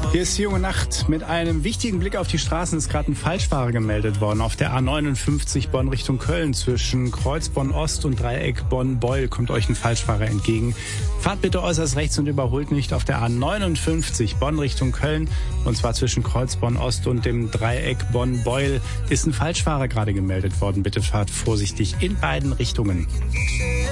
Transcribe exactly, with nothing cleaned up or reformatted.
Hier ist die junge Nacht. Mit einem wichtigen Blick auf die Straßen ist gerade ein Falschfahrer gemeldet worden. Auf der A neunundfünfzig Bonn Richtung Köln zwischen Kreuz Bonn-Ost und Dreieck Bonn-Beul kommt euch ein Falschfahrer entgegen. Fahrt bitte äußerst rechts und überholt nicht. Auf der A neunundfünfzig Bonn Richtung Köln und zwar zwischen Kreuz Bonn-Ost und dem Dreieck Bonn-Beul ist ein Falschfahrer gerade gemeldet worden. Bitte fahrt vorsichtig in beiden Richtungen.